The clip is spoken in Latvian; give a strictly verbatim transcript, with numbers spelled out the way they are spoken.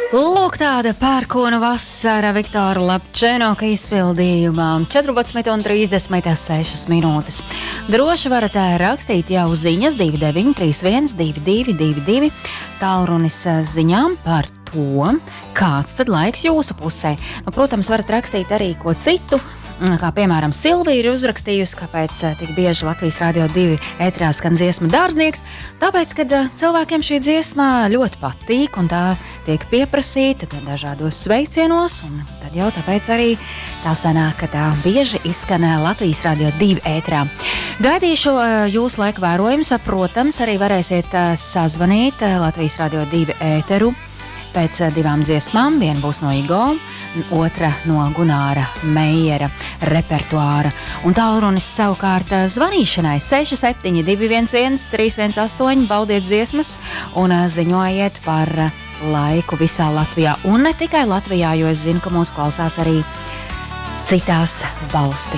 Lūk, tāda pērkona vasara Viktora Lapčenoka izpildījumā. četrpadsmit un trīsdesmit sešas minūtes. Droši varat rakstīt jau ziņas divi deviņi trīs viens divi divi divi divi tālrunis ziņām par to, kāds tad laiks jūsu pusē. Nu, protams, varat rakstīt arī ko citu, kā piemēram Silvija ir uzrakstījusi, kāpēc tik bieži Latvijas Rādio divi ētrā skan dziesma Dārznieks, tāpēc, kad cilvēkiem šī dziesma ļoti patīk un tā tiek pieprasīta gan dažādos sveicienos, un tad jau tāpēc arī tā sanāk, ka tā bieži izskan Latvijas Rādio divi ētrā. Gaidīšu jūsu laika vērojumus, protams, arī varēsiet sazvanīt Latvijas Rādio divi ēteru pēc divām dziesmām. Viena būs no Igo, otra no Gunāra Meijera repertuāra. Un tālrunis savukārt zvanīšanai seši septiņi divi viens viens trīs viens astoņi, baudiet dziesmas un ziņojiet par laiku visā Latvijā. Un ne tikai Latvijā, jo es zinu, ka mūs klausās arī citās valstīs.